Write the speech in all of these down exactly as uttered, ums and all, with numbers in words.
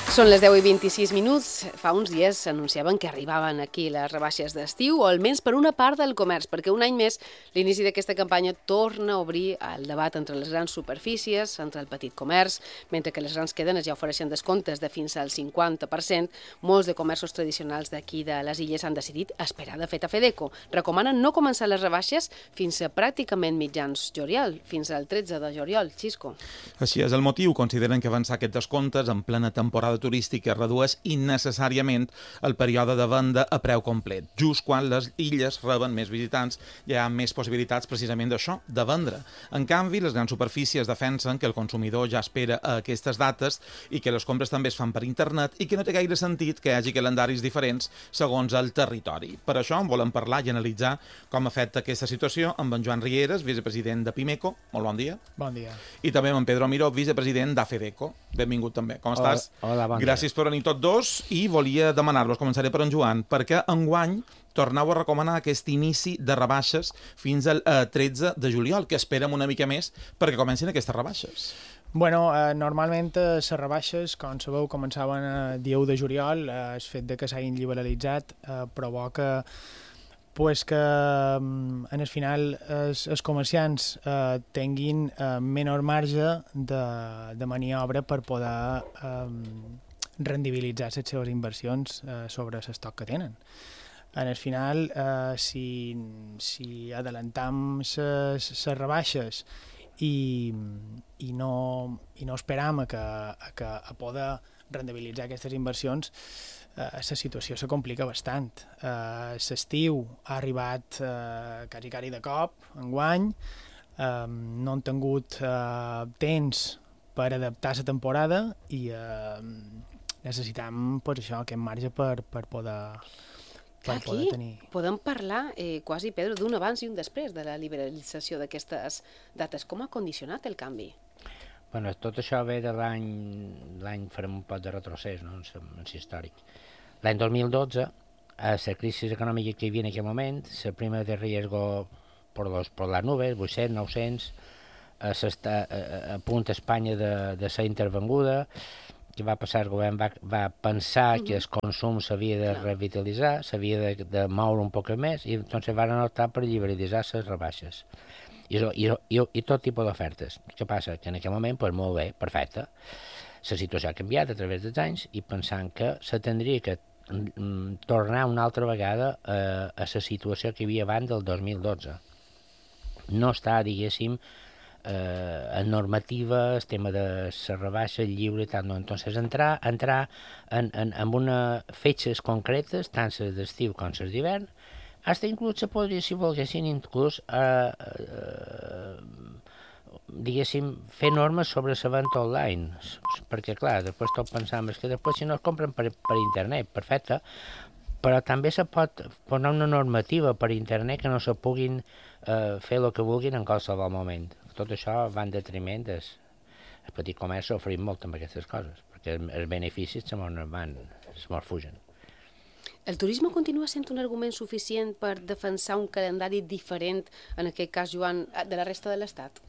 Són les deu i vint-i-sis minuts. Fa uns dies s'anunciaven que arribaven aquí les rebaixes d'estiu, o almenys per una part del comerç, perquè un any més l'inici d'aquesta campanya torna a obrir el debat entre les grans superfícies, entre el petit comerç, mentre que les grans cadenes ja ofereixen descomptes de fins al cinquanta per cent. Molts de comerços tradicionals d'aquí de les Illes han decidit esperar de fet a Fedeco. Recomanen no començar les rebaixes fins a pràcticament mitjans juliol, fins al tretze de juliol. Xisco. Així és el motiu. Consideren que avançar aquests descomptes en plena temporada turística redueix innecessàriament el període de venda a preu complet. Just quan les illes reben més visitants, hi ha més possibilitats precisament d'això, de vendre. En canvi, les grans superfícies defensen que el consumidor ja espera a aquestes dates i que les compres també es fan per internet i que no té gaire sentit que hi hagi calendaris diferents segons el territori. Per això en volem parlar i analitzar com afecta aquesta situació amb en Joan Rieres, vicepresident de Pimeco. Molt bon dia. Bon dia. I també amb en Pedro Miró, vicepresident d'Afedeco. Benvingut també. Com Hola, estàs? Hola, bon Gràcies per venir tots dos i volia demanar-vos, començaré per en Joan, perquè enguany torneu a recomanar aquest inici de rebaixes fins al eh, tretze de juliol, que esperem una mica més perquè comencin aquestes rebaixes. Bueno, eh, normalment eh, les rebaixes, com sabeu, començaven el dia u de juliol. Eh, el fet de que s'hagin liberalitzat eh, provoca pues, que en el final els, els comerciants eh, tinguin eh, menor marge de, de maniobra per poder eh, rendibilitzar les seves inversions eh, sobre l'estoc que tenen. En el final, eh, si, si adelantam les rebaixes i, i, no, i no esperam a, que, a, que, a poder rendibilitzar aquestes inversions, eh, la situació se complica bastant. Eh, l'estiu ha arribat eh, quasi quasi de cop, enguany, eh, no han tingut eh, temps per adaptar la temporada i eh, necessitam pues, això, aquest marge per, per poder... Per Aquí poder tenir... podem parlar eh, quasi, Pedro, d'un abans i un després de la liberalització d'aquestes dates. Com ha condicionat el canvi? Bueno, tot això ve de l'any... L'any farem un poc de retrocés, no?, en el històric. L'any dos mil dotze, a la crisi econòmica que hi havia en aquell moment, la prima de riesgo per, los, per les nubes, vuit-cents, nou-cents, a, a, a punt a Espanya de, de ser intervenguda. Que va passar, el govern va, va pensar uh-huh. que el consum s'havia de revitalitzar, s'havia de, de moure un poc més, i doncs van optar per liberalitzar les rebaixes. I, i, i, i tot tipus d'ofertes. Què passa? Que en aquell moment, pues, molt bé, perfecte. La situació ha canviat a través dels anys i pensant que se tindria que mm, tornar una altra vegada eh, a la situació que hi havia abans del dos mil dotze. No està, diguéssim, Eh, en normativa, el tema de la rebaixa, el lliure i tal, no. Entonces entrar, entrar en, en, en una fetges concretes, tant les d'estiu com les d'hivern, fins inclús se podria, si volguessin, inclús eh, eh, diguéssim, fer normes sobre la venda online, perquè clar, després tot pensam que després si no es compren per, per internet, perfecte, però també se pot posar una normativa per internet que no se puguin eh, fer el que vulguin en qualsevol moment. Tot això va en detriment del el petit comerç, oferim molt amb aquestes coses, perquè els beneficis se mos van, se mos fugen. El turisme continua sent un argument suficient per defensar un calendari diferent, en aquest cas, Joan, de la resta de l'Estat?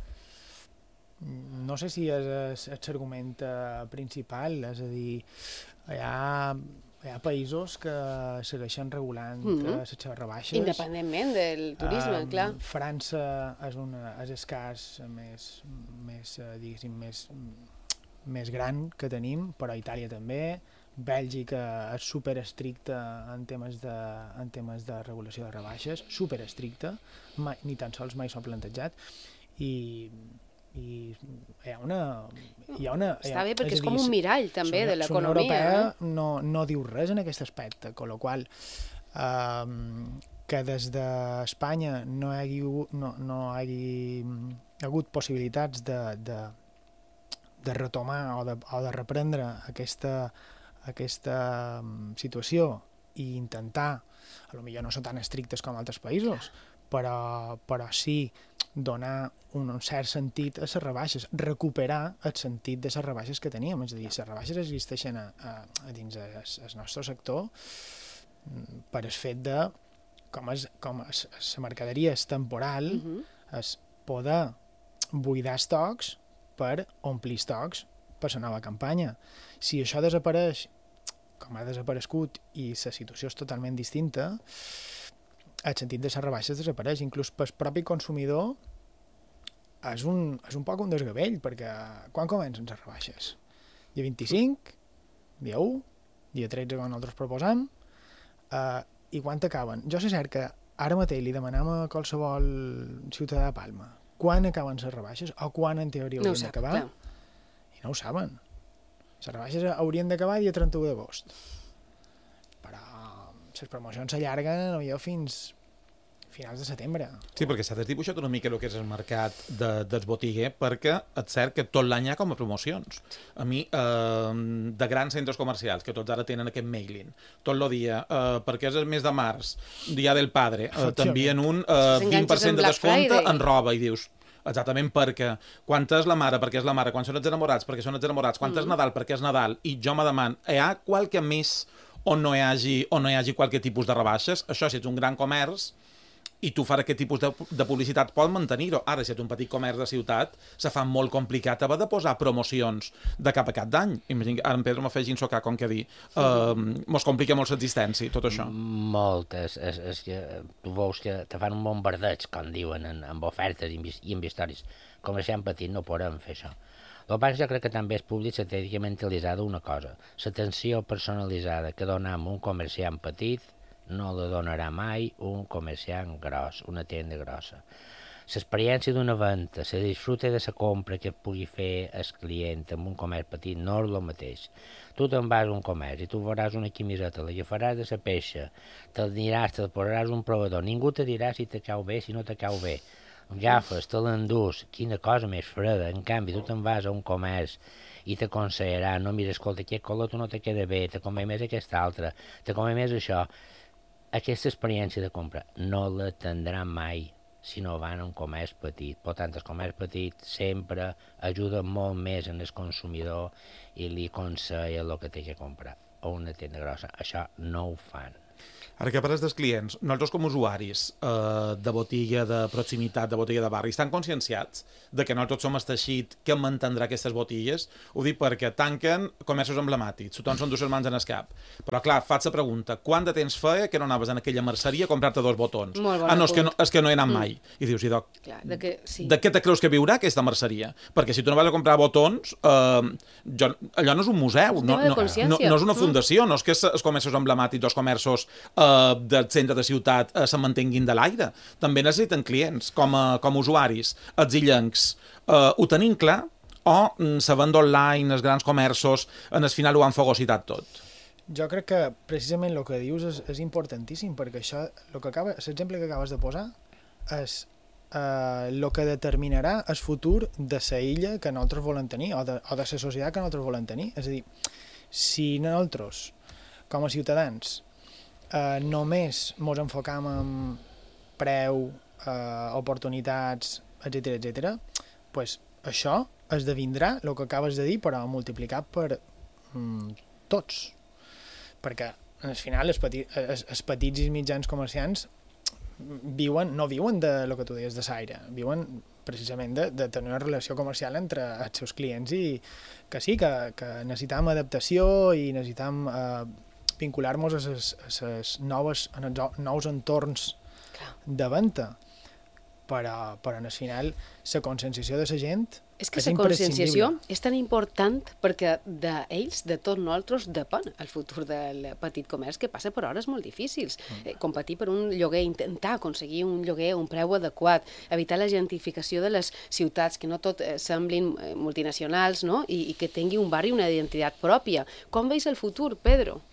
No sé si és l'argument principal, és a dir, hi ha... Hi ha països que segueixen regulant mm-hmm. les seves rebaixes. Independentment del turisme, um, clar. França és, una, és el cas més, més, diguéssim, més, més gran que tenim, però Itàlia també. Bèlgica és super estricta en temes de, en temes de regulació de rebaixes, super estricta, mai, ni tan sols mai s'ho ha plantejat. I... i hi ha una... Hi ha una Està ha, bé, perquè és, és com un mirall també de l'economia. La Unió Europea no, no diu res en aquest aspecte, amb la qual eh, que des d'Espanya no hi hagi, no, no hi hagi hagut possibilitats de, de, de retomar o de, o de reprendre aquesta, aquesta situació i intentar, a lo millor no són tan estrictes com altres països, però, però sí donar un, un cert sentit a les rebaixes, recuperar el sentit de les rebaixes que teníem, és a dir, les rebaixes existeixen a, a, a dins el, el nostre sector per el fet de com, és, com és, la mercaderia és temporal, uh-huh. és poder buidar estocs per omplir estocs per la nova campanya. Si això desapareix, com ha desaparegut, i la situació és totalment distinta, el sentit de les rebaixes desapareix. Inclús pel propi consumidor és un, és un poc un desgavell, perquè quan comencen les rebaixes? Dia vint-i-cinc, dia u, dia tretze, com nosaltres proposam, eh, i quan acaben? Jo sé cert que ara mateix li demanem a qualsevol ciutadà de Palma quan acaben les rebaixes o quan en teoria haurien no d'acabar, i no ho saben. Les rebaixes haurien d'acabar dia trenta-u d'agost. Però les promocions s'allarguen no, fins finals de setembre. Sí, perquè s'ha desdibuixat una mica el que és el mercat de, del botiguer, perquè és cert que tot l'any hi ha com a promocions. A mi, eh, de grans centres comercials, que tots ara tenen aquest mailing, tot el dia, eh, perquè és el mes de març, dia del padre, eh, t'envien un eh, vint per cent de descompte en roba, i dius, exactament, perquè quan és la mare, perquè és la mare, quan són els enamorats, perquè són els enamorats, quan mm. és Nadal, perquè és Nadal, i jo me deman, hi ha qualque mes on no hi hagi, on no hi hagi qualque tipus de rebaixes? Això, si ets un gran comerç, i tu fas aquest tipus de, de publicitat, pots mantenir-ho. Ara, si ets un petit comerç de ciutat, se fa molt complicat haver de posar promocions de cap a cap d'any. Imagina, ara en Pedro m'afegint socar, com que dir, uh, mos complica molt l'existència, tot això. Molt, és, és, és que tu veus que te fan un bombardeig, com diuen, en, amb ofertes i amb històries. Comerciant petit no podem fer això. El que jo crec que també és públic mentalitzada una cosa. L'atenció personalitzada que donam un comerciant petit no la donarà mai un comerciant gros, una tenda grossa. L'experiència d'una venda, la disfruta de la compra que pugui fer el client en un comerç petit no és el mateix. Tu te'n vas a un comerç i tu veuràs una camiseta, la agafaràs de la peixa, te'l diràs, te'l posaràs un provador, ningú te dirà si te cau bé, si no te cau bé. Agafes, te l'endús, quina cosa més freda. En canvi, tu te'n vas a un comerç i t'aconsellarà, no, mira, escolta, aquest color tu no te queda bé, te convé més aquest altre, te convé més això. Aquesta experiència de compra no la tindran mai si no van a un comerç petit. Per tant, el comerç petit sempre ajuda molt més en el consumidor i li aconsella el que té que comprar. A una tenda grossa, això no ho fan. Ara que parles dels clients, nosaltres com a usuaris eh, de botiga de proximitat, de botiga de barri, estan conscienciats de que nosaltres som el teixit que mantindrà aquestes botigues? Ho dic perquè tanquen comerços emblemàtics, tothom són dues mans en el cap. Però clar, faig la pregunta, quant de temps feia que no anaves en aquella merceria a comprar-te dos botons? Ah, no, és que no, és que no he anat mai. Mm. I dius, idò, de, que, sí. de què te creus que viurà aquesta merceria? Perquè si tu no vas a comprar botons, eh, jo, allò no és un museu, no, no, no, no és una fundació, no és que els comerços emblemàtics, els comerços eh, del centre de ciutat eh, se mantenguin de l'aire. També necessiten clients com a, com a usuaris. Els illencs eh, ho tenim clar o mm, la venda online, els grans comerços, en el final ho han fagocitat tot? Jo crec que precisament el que dius és, és importantíssim, perquè això, l'exemple que acabes de posar és el eh, que determinarà el futur de la illa que nosaltres volem tenir o de, o de la societat que nosaltres volem tenir. És a dir, si nosaltres, com a ciutadans, Uh, només ens enfocam en preu, uh, oportunitats, etcètera, etcètera, pues això esdevindrà el que acabes de dir, però multiplicat per um, tots. Perquè, al final, els, peti els, els petits i mitjans comerciants viuen, no viuen de lo que tu deies de l'aire, viuen precisament de, de tenir una relació comercial entre els seus clients i que sí, que, que necessitam adaptació i necessitam eh, vincular-nos a les noves, a els nous entorns de venda. Però, però en el final la conscienciació de la gent és que la conscienciació és tan important perquè d'ells, de tots nosaltres, depèn el futur del petit comerç que passa per hores molt difícils. Mm. Eh, competir per un lloguer, intentar aconseguir un lloguer, un preu adequat, evitar la gentrificació de les ciutats, que no tot eh, semblin eh, multinacionals, no? I, i que tingui un barri una identitat pròpia. Com veus el futur, Pedro?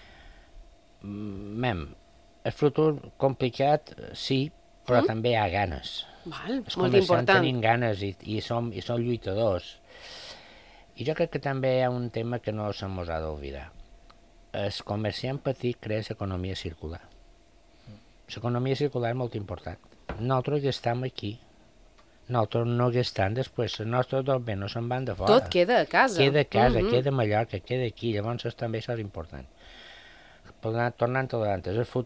Mem, el futur complicat, sí, però mm? també hi ha ganes. Val, els molt important. Tenim ganes i, i, som, i som lluitadors. I jo crec que també hi ha un tema que no se mos ha d'oblidar. El comerciant petit crea l'economia circular. L'economia circular és molt important. Nosaltres ja estem aquí. Nosaltres no gastem després. Els nostres dos bé no se'n van de fora. Tot queda a casa. Queda a casa, mm-hmm. queda a Mallorca, queda aquí. Llavors també això és important. Tornant a l'altre, el futur.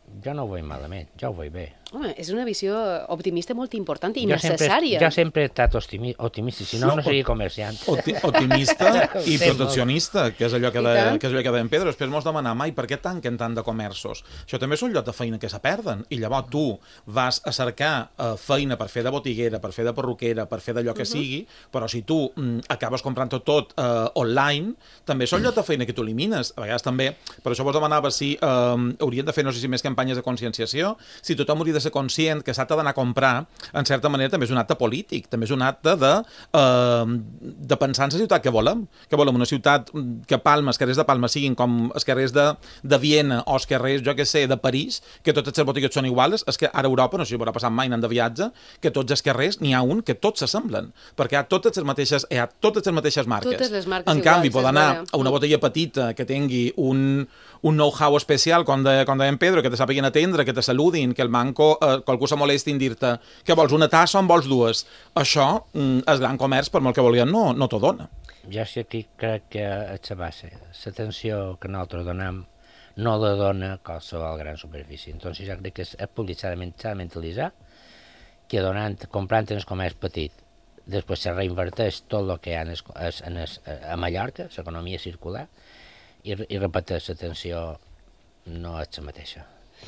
Jo no ho veig malament, jo ho veig bé. Home, és una visió optimista molt important i jo necessària. Sempre, jo sempre he estat optimista, si no, no, no seria comerciant. Opti optimista i proteccionista, que és allò que, de, que és allò que deien Pedro. Després mos demana mai per què tanquen tant de comerços. Això també és un lloc de feina que se perden. I llavors tu vas a cercar uh, feina per fer de botiguera, per fer de perruquera, per fer d'allò que uh -huh. sigui, però si tu mm, acabes comprant tot, tot uh, online, també són lloc de feina que tu elimines. A vegades també, per això vos demanava si uh, haurien de fer, no sé si més campanyes de conscienciació, si tothom hauria de ser conscient que s'ha d'anar a comprar, en certa manera també és un acte polític, també és un acte de, eh, de pensar en la ciutat que volem, que volem una ciutat que Palma, els carrers de Palma siguin com els carrers de, de Viena o els carrers, jo que sé, de París, que totes les botigues són iguals. És que ara a Europa, no sé si haurà passat mai anant de viatge, que tots els carrers n'hi ha un que tots s'assemblen, perquè hi ha totes les mateixes, hi ha totes les mateixes marques. Totes les marques en canvi, iguals, pot anar a una botella petita que tingui un, un know-how especial, com, de, com deien Pedro, que te sàpiguen atendre, que te saludin, que el banco Eh, qualcú se molesti en dir-te que vols una tassa o en vols dues. Això, mm, el gran comerç, per molt que volien, no, no t'ho dona. Jo sí que crec que és la base. L'atenció que nosaltres donem no la dona qualsevol gran superfície. Entonces jo crec que el públic s'ha de, de mentalitzar que donant, comprant en el comerç petit, després se reinverteix tot el que hi ha en el, en el, a Mallorca, l'economia circular, i, i repeteix l'atenció no és la mateixa.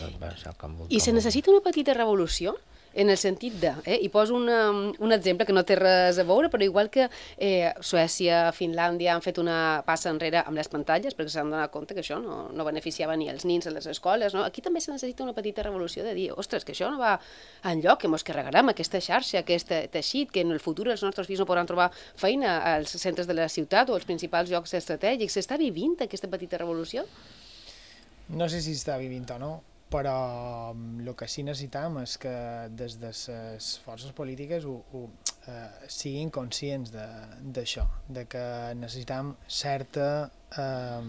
I se necessita una petita revolució en el sentit de, eh, i poso una, un exemple que no té res a veure, però igual que eh, Suècia, Finlàndia han fet una passa enrere amb les pantalles perquè s'han donat compte que això no, no beneficiava ni els nins a les escoles, no? Aquí també se necessita una petita revolució de dir, ostres, que això no va enlloc, que mos carregarem aquesta xarxa, aquest teixit, que en el futur els nostres fills no podran trobar feina als centres de la ciutat o als principals llocs estratègics. S'està vivint aquesta petita revolució? No sé si està vivint o no, però el que sí necessitam és que des de les forces polítiques ho, ho, eh, siguin conscients d'això, de, de que necessitam certa, eh,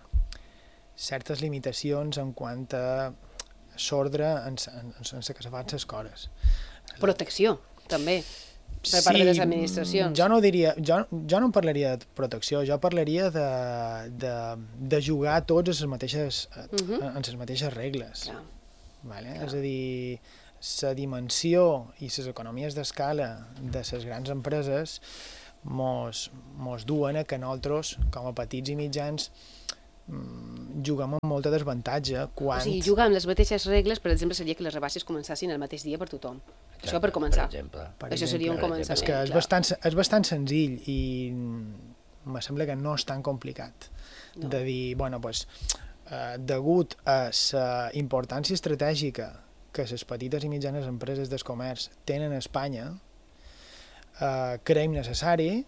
certes limitacions en quant a s'ordre en, en, en la que se fan les coses. Protecció, també, per part sí, de les administracions. Jo no, diria, jo, jo no parlaria de protecció, jo parlaria de, de, de jugar tots a les mateixes, uh -huh. en les mateixes regles. Clar. Vale? Clar. És a dir, la dimensió i les economies d'escala de les grans empreses mos, mos duen a que nosaltres, com a petits i mitjans, juguem amb molta desavantatge quan... O sigui, jugar amb les mateixes regles, per exemple, seria que les rebaixes començassin el mateix dia per tothom. Exacte, això per començar. Per exemple. Per Això exemple, seria un començament. És que és bastant, és bastant senzill i me sembla que no és tan complicat no. de dir, bueno, pues, eh, degut a la importància estratègica que les petites i mitjanes empreses del comerç tenen a Espanya, eh, creiem necessari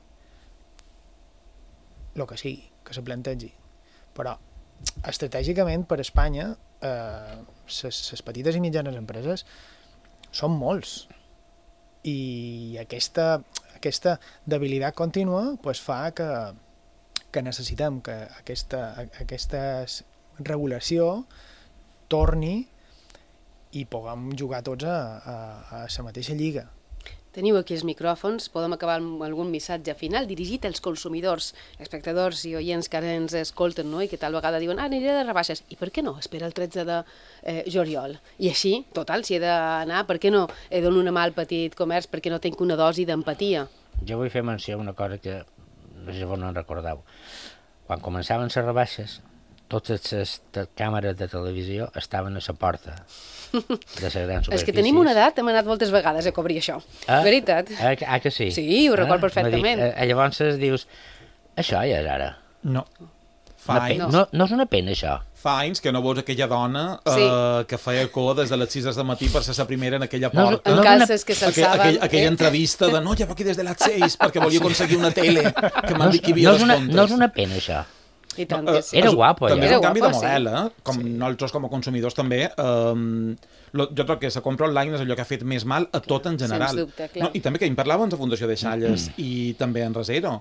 el que sigui, que se plantegi. Però estratègicament per Espanya eh, les petites i mitjanes empreses són molts i aquesta, aquesta debilitat contínua pues, fa que, que necessitem que aquesta, aquesta regulació torni i puguem jugar tots a, a, a la mateixa lliga. Teniu aquí els micròfons, podem acabar amb algun missatge final dirigit als consumidors, espectadors i oients que ara ens escolten, no? I que tal vegada diuen, ah, aniré de rebaixes. I per què no? Espera el tretze de eh, juliol. I així, total, si he d'anar, per què no? He dono una mà al petit comerç, perquè no tinc una dosi d'empatia. Jo vull fer menció una cosa que no sé si vos no en recordeu. Quan començaven les rebaixes, totes les càmeres de televisió estaven a la porta de les grans superfícies. Els que tenim una edat hem anat moltes vegades a cobrir això. Ah, veritat? Ah, ah, que sí? Sí, ho record ah, perfectament. Dic, eh, llavors dius, això ja és ara. No. Fa Anys, anys, no, no és una pena, això. Fa anys que no veus aquella dona Sí. eh, que feia cua des de les sis del matí per ser la primera en aquella No, porta. En no, calces que Aquella, s'alçaven. aquella, aquella eh? entrevista de no, llevo aquí des de les seis perquè volia aconseguir una tele que m'han No, dit que hi no, havia és dos una, comptes. no és una pena, això. I tant Eh, que sí. Era és- guapo, també ja. és un Era canvi de guapo, sí. model, eh? Com Sí. nosaltres com a consumidors també. Eh, lo, jo trobo que la compra online és allò que ha fet més mal a tot en general. Sens dubte, clar. No, I també que en parlàvem de Fundació de Xalles mm. i també en Resero.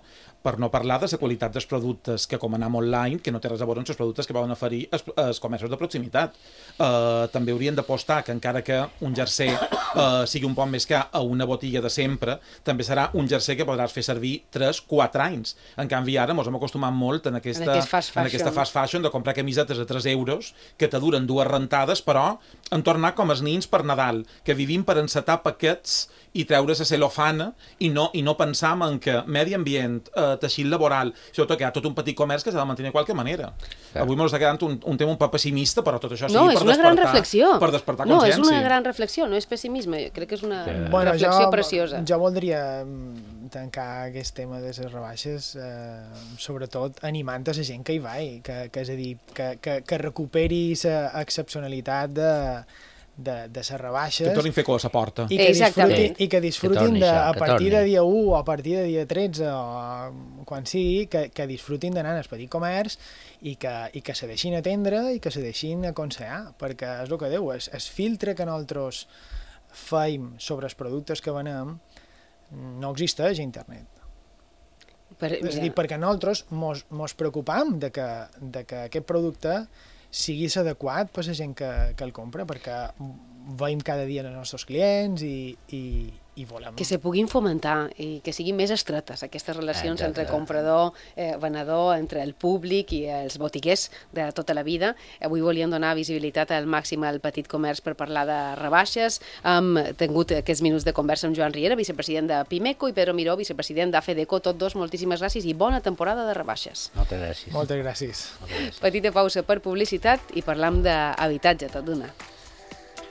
Per no parlar de la qualitat dels productes que comanem online, que no té res a veure amb els productes que poden oferir els, els comerços de proximitat. Uh, també haurien d'apostar que encara que un jersei uh, sigui un poc més car a una botiga de sempre, també serà un jersei que podràs fer servir tres quatre anys. En canvi, ara ens hem acostumat molt en aquesta, en aquest fast fashion. en aquesta fast fashion de comprar camisetes a tres euros que te duren dues rentades, però en tornar com els nins per Nadal, que vivim per encetar paquets i treure la celofana i no, i no pensar en que medi ambient, eh, teixit laboral, sobretot que hi ha tot un petit comerç que s'ha de mantenir de qualque manera. Clar. Avui m'està quedant un, un tema un poc pessimista, però tot això sigui no, per despertar... No, és una gran reflexió. Per despertar no, consciència. és una gran reflexió, no és pessimisme. Jo crec que és una bueno, reflexió jo, preciosa. Jo voldria tancar aquest tema de les rebaixes, eh, sobretot animant a la gent que hi va, que, que, és a dir, que, que, que recuperi la excepcionalitat de de, de les rebaixes. Que tornin a fer cosa a la porta. I que disfrutin, sí. i que disfrutin que de, això, a partir torni. de dia u o a partir de dia tretze o quan sigui, que, que disfrutin d'anar al petit comerç i que, i que se deixin atendre i que se deixin aconsellar, perquè és el que diu, el, el filtre que nosaltres feim sobre els productes que venem no existeix a internet. Per, és a dir, perquè nosaltres mos, mos preocupam de que, de que aquest producte sigui adequat per la gent que, que el compra, perquè veiem cada dia els nostres clients i, i, i volem... Que se puguin fomentar i que siguin més estretes aquestes relacions Exacte. entre comprador, eh, venedor, entre el públic i els botiguers de tota la vida. Avui volíem donar visibilitat al màxim al petit comerç per parlar de rebaixes. Hem tingut aquests minuts de conversa amb Joan Riera, vicepresident de Pimeco, i Pedro Miró, vicepresident d'Afedeco. Tots dos, moltíssimes gràcies i bona temporada de rebaixes. Moltes gràcies. Moltes gràcies. Moltes gràcies. Petita pausa per publicitat i parlam d'habitatge, tot d'una.